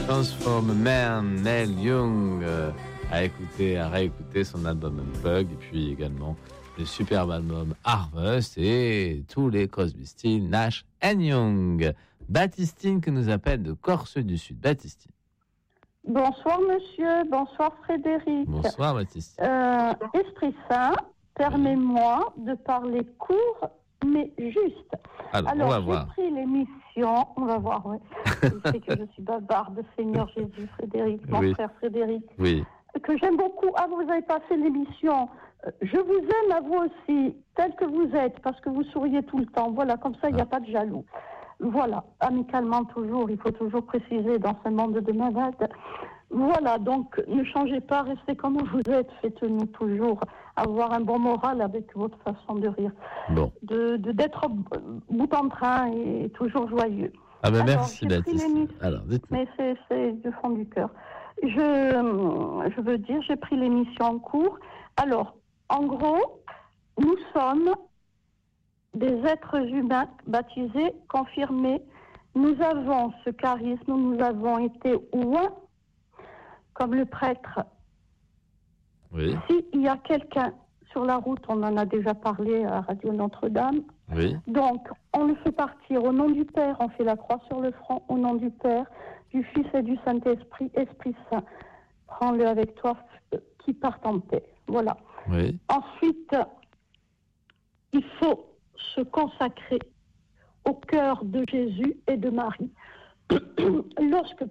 Transform Man, Neil Young, à réécouter son album Unplugged, et puis également le superbe album Harvest et tous les Crosby, Stills, Nash and Young. Baptistine qui nous appelle de Corse du Sud. Baptistine. Bonsoir monsieur, bonsoir Frédéric. Bonsoir Baptistine. Esprit Saint, permets-moi de parler court mais juste. Alors on va voir. J'ai pris l'émission, on va voir, ouais. Je sais que je suis bavarde, Seigneur Jésus, Frédéric, mon frère Frédéric. Oui. Que j'aime beaucoup. Ah, vous avez passé l'émission. Je vous aime à vous aussi, tel que vous êtes, parce que vous souriez tout le temps. Voilà, comme ça, il n'y a pas de jaloux. Voilà, amicalement toujours, il faut toujours préciser dans ce monde de malades. Voilà, donc ne changez pas, restez comme vous êtes, faites-nous toujours avoir un bon moral avec votre façon de rire. Bon. D'être bout en train et toujours joyeux. Ah ben merci Baptiste. Alors, dites-moi. Mais c'est du fond du cœur. Je veux dire, j'ai pris l'émission en cours. Alors, en gros, nous sommes des êtres humains baptisés, confirmés. Nous avons ce charisme, nous avons été ouins, comme le prêtre. Oui. S'il y a quelqu'un sur la route, on en a déjà parlé à Radio Notre-Dame. Oui. Donc, on le fait partir au nom du Père, on fait la croix sur le front, au nom du Père, du Fils et du Saint-Esprit, Esprit Saint. Prends-le avec toi, qui part en paix. Voilà. Oui. Ensuite, il faut se consacrer au cœur de Jésus et de Marie. Lorsque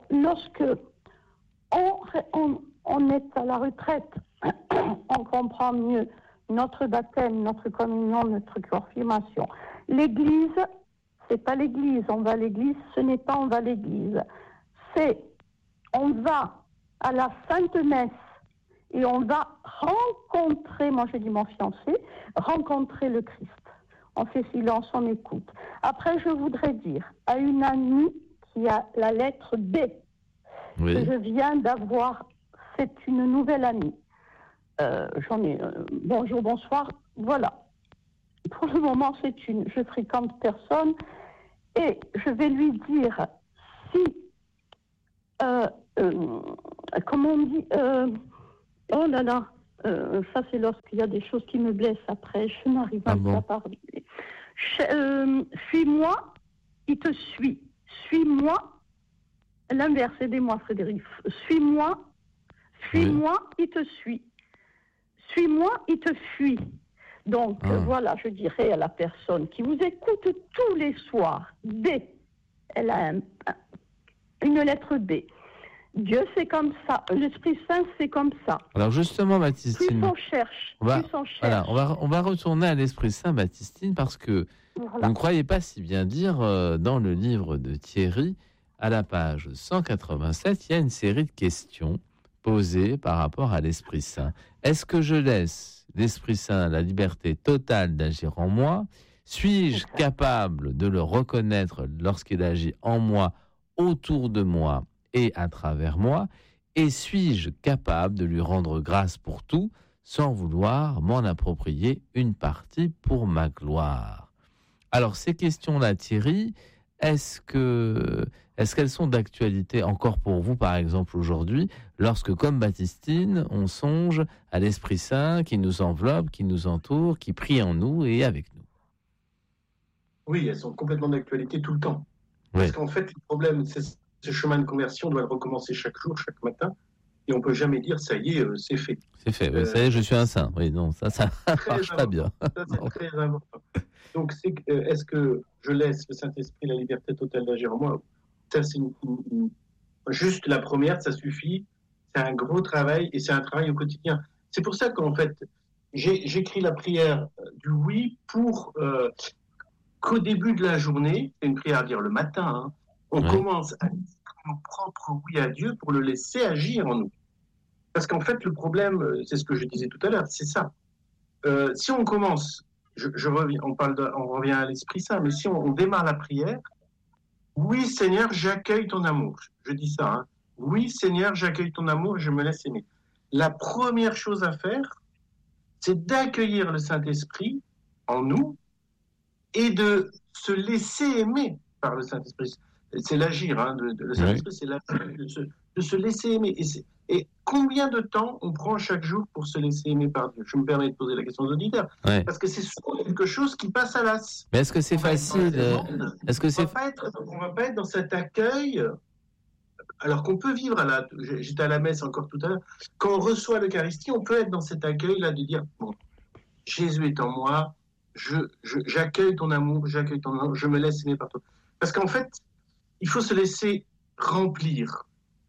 on est à la retraite, on comprend mieux notre baptême, notre communion, notre confirmation. L'église, c'est pas l'église, on va à l'église, ce n'est pas on va à l'église. C'est on va à la Sainte Messe et on va rencontrer, moi j'ai dit mon fiancé, rencontrer le Christ. On fait silence, on écoute. Après, je voudrais dire à une amie qui a la lettre B, oui. que je viens d'avoir, c'est une nouvelle amie. J'en ai bonjour, bonsoir, voilà. Pour le moment, je fréquente personne et je vais lui dire si, comment on dit, oh là là, ça c'est lorsqu'il y a des choses qui me blessent après, je n'arrive pas à parler. Suis-moi, il te suit. Suis-moi, l'inverse, aidez-moi Frédéric. Suis-moi, il te suit. Suis-moi, il te fuit. Donc, voilà, je dirais à la personne qui vous écoute tous les soirs, B, elle a une lettre B. Dieu, c'est comme ça. L'Esprit Saint, c'est comme ça. Alors, justement, Baptistine. Plus on cherche, Voilà, on va retourner à l'Esprit Saint, Baptistine, parce que vous ne croyez pas si bien dire, dans le livre de Thierry, à la page 187, il y a une série de questions posées par rapport à l'Esprit Saint. Est-ce que je laisse l'Esprit Saint la liberté totale d'agir en moi ? Suis-je capable de le reconnaître lorsqu'il agit en moi, autour de moi et à travers moi ? Et suis-je capable de lui rendre grâce pour tout, sans vouloir m'en approprier une partie pour ma gloire ? Alors, ces questions-là, Thierry, est-ce qu'elles sont d'actualité encore pour vous, par exemple, aujourd'hui, lorsque, comme Baptistine, on songe à l'Esprit Saint qui nous enveloppe, qui nous entoure, qui prie en nous et avec nous ? Oui, elles sont complètement d'actualité tout le temps. Oui. Parce qu'en fait, le problème, c'est ce chemin de conversion, on doit le recommencer chaque jour, chaque matin, et on ne peut jamais dire, ça y est, c'est fait. C'est fait, ça y est, je suis un saint. Oui, non, ça marche pas bien. Ça, c'est très important. Donc, est-ce que je laisse le Saint-Esprit la liberté totale d'agir en moi ? Ça, c'est juste la première, ça suffit. C'est un gros travail et c'est un travail au quotidien. C'est pour ça qu'en fait, j'écris la prière du oui pour qu'au début de la journée, c'est une prière à dire le matin, on commence à dire nos propres oui à Dieu pour le laisser agir en nous. Parce qu'en fait, le problème, c'est ce que je disais tout à l'heure, c'est ça. Si on commence, on revient à l'Esprit Saint, mais si on démarre la prière, oui Seigneur, j'accueille ton amour. Je dis ça, oui Seigneur, j'accueille ton amour et je me laisse aimer. La première chose à faire, c'est d'accueillir le Saint-Esprit en nous et de se laisser aimer par le Saint-Esprit. c'est l'agir, hein, le Saint-Esprit, c'est l'agir, de se laisser aimer. Et combien de temps on prend chaque jour pour se laisser aimer par Dieu? Je me permets de poser la question aux auditeurs, parce que c'est souvent quelque chose qui passe à l'as. Mais est-ce que c'est facile? On va pas être dans cet accueil, alors qu'on peut vivre j'étais à la messe encore tout à l'heure, quand on reçoit l'Eucharistie, on peut être dans cet accueil-là de dire, bon, Jésus est en moi, j'accueille ton amour, je me laisse aimer par toi. Parce qu'en fait, il faut se laisser remplir.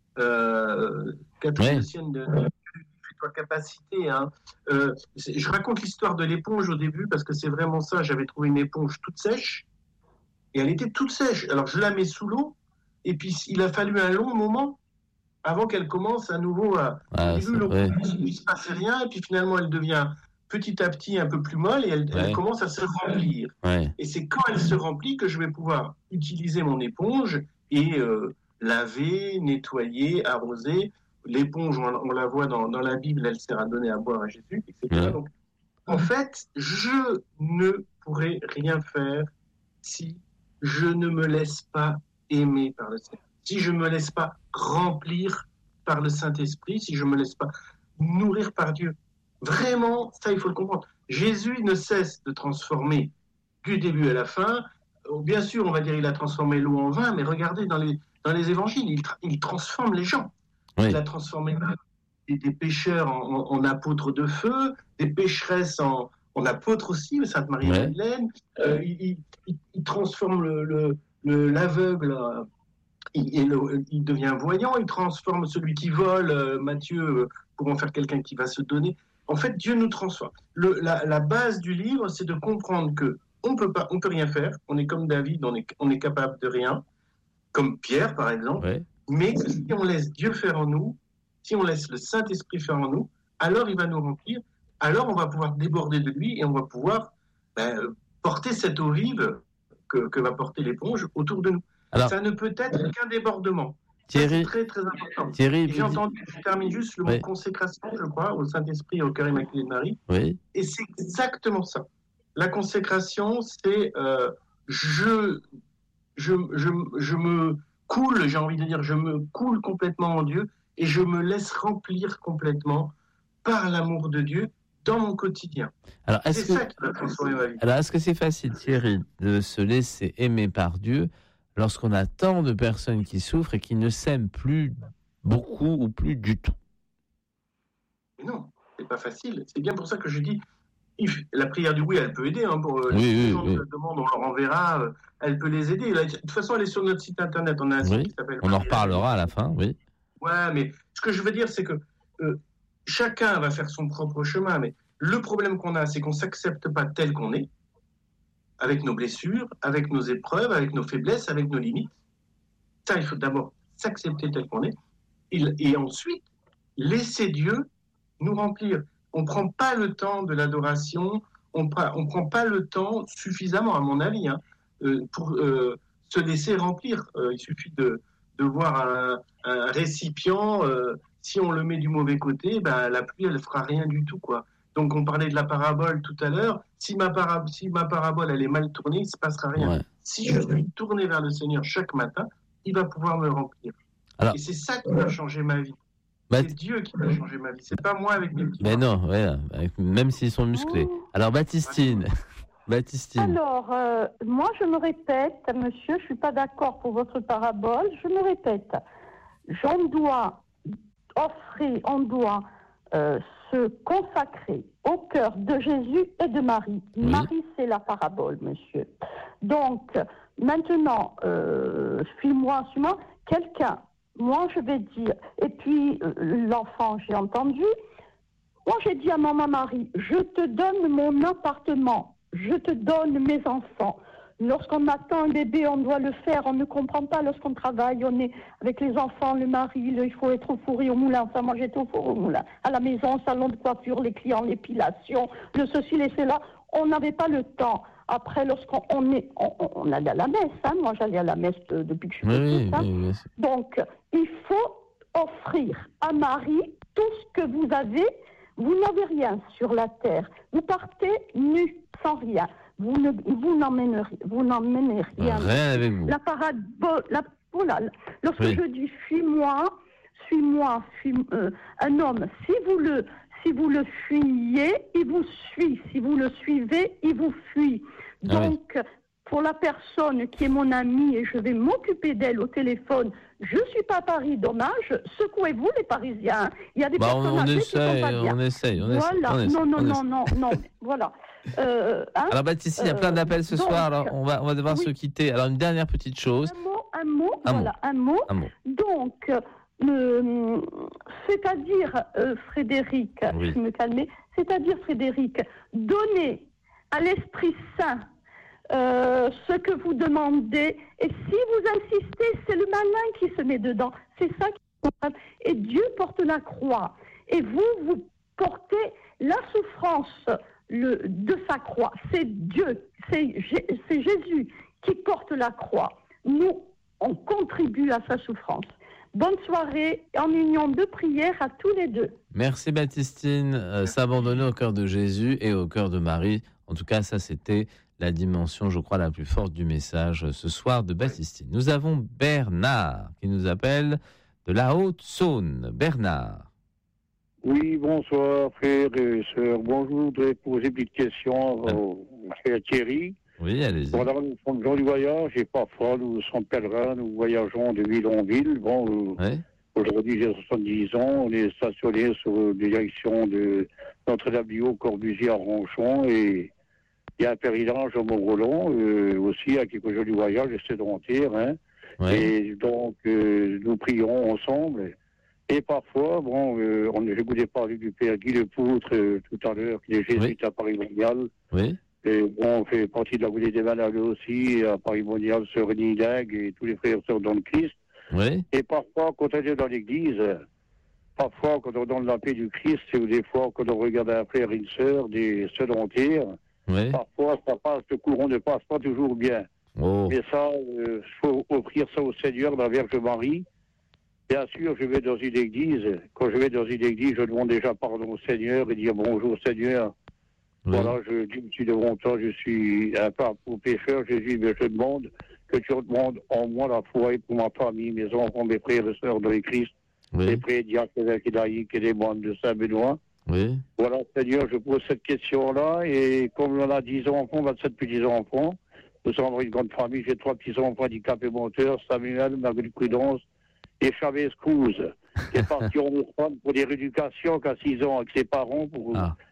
Catherine de ta capacité. Hein. Je raconte l'histoire de l'éponge au début parce que c'est vraiment ça. J'avais trouvé une éponge toute sèche et elle était toute sèche. Alors je la mets sous l'eau et puis il a fallu un long moment avant qu'elle commence à nouveau à. Il ne se passait rien et puis finalement elle devient petit à petit un peu plus molle et elle commence à se remplir. Et c'est quand elle se remplit que je vais pouvoir utiliser mon éponge et laver, nettoyer, arroser. L'éponge, on la voit dans la Bible, elle sert à donner à boire à Jésus, etc. Donc, en fait, je ne pourrai rien faire si je ne me laisse pas aimer par le Seigneur, si je ne me laisse pas remplir par le Saint-Esprit, si je ne me laisse pas nourrir par Dieu. Vraiment, ça, il faut le comprendre. Jésus ne cesse de transformer du début à la fin. Bien sûr, on va dire il a transformé l'eau en vin, mais regardez dans les évangiles, il transforme les gens. Il a transformé des pécheurs en apôtres de feu, des pécheresses en apôtres aussi, Sainte Marie-Madeleine. Il transforme l'aveugle, il devient voyant, il transforme celui qui vole, Matthieu, pour en faire quelqu'un qui va se donner. En fait, Dieu nous transforme. La base du livre, c'est de comprendre que on peut rien faire. On est comme David, on est capable de rien, comme Pierre par exemple. Mais si on laisse Dieu faire en nous, si on laisse le Saint-Esprit faire en nous, alors il va nous remplir, alors on va pouvoir déborder de lui et on va pouvoir porter cette eau vive que va porter l'éponge autour de nous. Alors, ça ne peut être qu'un débordement. Thierry, c'est très très important. Thierry, j'ai entendu, je termine juste le mot consécration, je crois, au Saint-Esprit et au cœur immaculé de Marie. Et c'est exactement ça. La consécration, c'est je me coule, j'ai envie de dire, je me coule complètement en Dieu et je me laisse remplir complètement par l'amour de Dieu dans mon quotidien. Alors, ça qui va transformer ma vie. Alors, est-ce que c'est facile, Thierry, de se laisser aimer par Dieu lorsqu'on a tant de personnes qui souffrent et qui ne s'aiment plus beaucoup ou plus du tout? Non, c'est pas facile. C'est bien pour ça que je dis, la prière du oui, elle peut aider. Hein, pour les gens qui la demandent, on leur enverra. Elle peut les aider. Là, de toute façon, elle est sur notre site internet. On a un site qui s'appelle. On en reparlera à la fin, oui. Ouais, mais ce que je veux dire, c'est que chacun va faire son propre chemin. Mais le problème qu'on a, c'est qu'on s'accepte pas tel qu'on est, avec nos blessures, avec nos épreuves, avec nos faiblesses, avec nos limites. Ça, il faut d'abord s'accepter tel qu'on est, et ensuite laisser Dieu nous remplir. On ne prend pas le temps de l'adoration, on ne prend pas le temps suffisamment, à mon avis, pour se laisser remplir. Il suffit de voir un récipient, si on le met du mauvais côté, la pluie, elle ne fera rien du tout, quoi. Donc, on parlait de la parabole tout à l'heure. Si ma parabole, elle est mal tournée, il ne se passera rien. Ouais. Si je suis tourné vers le Seigneur chaque matin, il va pouvoir me remplir. Alors, et c'est ça qui va changer ma vie. C'est Dieu qui va changer ma vie. C'est pas moi avec mes petits. Mais non, même s'ils sont musclés. Alors, Baptistine. Alors, moi, je me répète, monsieur, je ne suis pas d'accord pour votre parabole. Je me répète. On doit se consacrer au cœur de Jésus et de Marie. Oui. Marie, c'est la parabole, monsieur. Donc, maintenant, suis-moi, quelqu'un, moi, je vais dire, et puis l'enfant, j'ai entendu, moi, j'ai dit à maman Marie, je te donne mon appartement, je te donne mes enfants. Lorsqu'on attend un bébé, on doit le faire. On ne comprend pas lorsqu'on travaille. On est avec les enfants, le mari, il faut être au four et au moulin. Enfin, moi, j'étais au four et au moulin. À la maison, salon de coiffure, les clients, l'épilation, le ceci, les cela. On n'avait pas le temps. Après, lorsqu'on allait à la messe. Moi, j'allais à la messe depuis que je suis petite. Oui. Donc, il faut offrir à Marie tout ce que vous avez. Vous n'avez rien sur la terre. Vous partez nus, sans rien. Vous n'emmenez rien. Rien avec vous. La voilà. Lorsque Oui. je dis suis-moi, un homme, si vous le fuyez, il vous suit. Si vous le suivez, il vous fuit. Donc, pour la personne qui est mon amie et je vais m'occuper d'elle au téléphone, je ne suis pas à Paris, dommage, secouez-vous les Parisiens. Il y a des personnes âgées qui sont pas bien. On essaye. Voilà, non, voilà. Alors Baptiste, il y a plein d'appels ce soir, alors on va devoir se quitter. Alors une dernière petite chose. Un mot. Donc, c'est-à-dire, Frédéric, je vais me calmer, c'est-à-dire, Frédéric, donner à l'Esprit Saint ce que vous demandez, et si vous insistez, c'est le malin qui se met dedans. C'est ça qui est important. Et Dieu porte la croix. Et vous portez la souffrance de sa croix. C'est Dieu, c'est Jésus qui porte la croix. Nous, on contribue à sa souffrance. Bonne soirée, en union de prière à tous les deux. Merci Baptistine. S'abandonner au cœur de Jésus et au cœur de Marie. En tout cas, ça c'était la dimension, je crois, la plus forte du message ce soir de Baptistine. Nous avons Bernard qui nous appelle de la Haute-Saône. Bernard. Oui, bonsoir frères et sœurs. Bonjour, je voudrais poser une petite question au frère Thierry. Oui, allez-y. Voilà, nous sommes gens du voyage et parfois nous sommes pèlerins, nous voyageons de ville en ville. Bon, aujourd'hui j'ai 70 ans, on est stationné sur les directions de Notre-Dame-du-Haut, Corbusier à Ronchon et il y a un pèlerinage au Mont-Roland, aussi à quelques jours du voyage, sédentaire. Et donc nous prions ensemble. Et parfois, j'ai goûté parler du père Guy Lepoutre tout à l'heure, qui est jésuite à Paris-Monial. Oui. Et on fait partie de la Goulée des Malades aussi, à Paris-Monial, Sœur Nidag et tous les frères et sœurs dans le Christ. Oui. Et parfois, quand on est dans l'église, parfois, quand on donne la paix du Christ, ou des fois, quand on regarde un frère et une sœur, des sédentaires, parfois, ça passe, le courant ne passe pas toujours bien. Mais ça, il faut offrir ça au Seigneur, la Vierge Marie. Bien sûr, je vais dans une église. Quand je vais dans une église, je demande déjà pardon au Seigneur et dire bonjour Seigneur. Voilà, je dis, je suis devant toi, je suis un parcours pécheur, Jésus, mais je demande que tu demandes en moi la foi et pour ma famille, mes enfants, mes frères et sœurs dans les Christ, les prêtres, diacres, évêques et laïcs et les moines de Saint-Benoît. Voilà, Seigneur, je pose cette question-là et comme on a 10 enfants, 27 petits-enfants, nous sommes une grande famille, j'ai 3 petits-enfants handicapés moteurs, Samuel, Marguerite Prudence et Chavez Cruz, qui est parti en Espagne pour des rééducations qu'à 6 ans avec ses parents pour